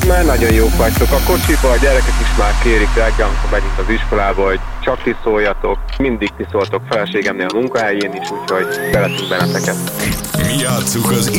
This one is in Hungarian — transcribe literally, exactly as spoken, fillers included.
már nagyon jók vagytok. A kocsiba a gyerekek is már kérik reggel, amikor megyünk az iskolába, hogy csak ti szóljatok. Mindig ti szóltok feleségemnél a munkahelyén is, úgyhogy szeretünk benneteket. Mi játsszuk az